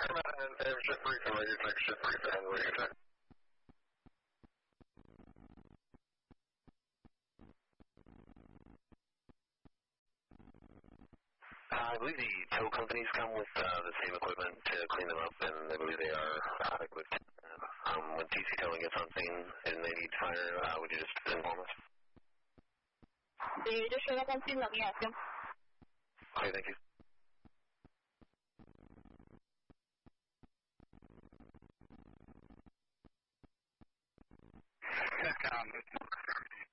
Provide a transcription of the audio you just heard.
Shift briefing, radio check, shift briefing, radio check. I believe the tow companies come with the same equipment to clean them up, and I believe they are adequate. When TC Towing gets on scene and they need fire, would you just inform us? Sí, yo llego con sin la guía. Okay, thank you.